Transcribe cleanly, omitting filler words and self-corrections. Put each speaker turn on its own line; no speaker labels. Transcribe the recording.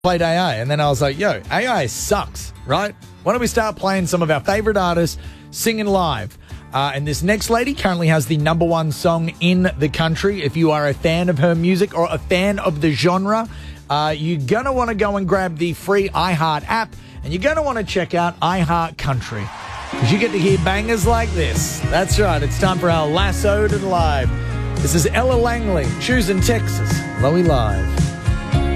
played AI, and then I was like, yo, AI sucks, right? Why don't we start playing some of our favorite artists singing live? And this next lady currently has the #1 song in the country. If you are a fan of her music or a fan of the genre, you're going to want to go and grab the free iHeart app, and you're going to want to check out iHeart Country, because you get to hear bangers like this. That's right, it's time for our Lassoed and Live. This is Ella Langley, choosing Texas, Loey Live.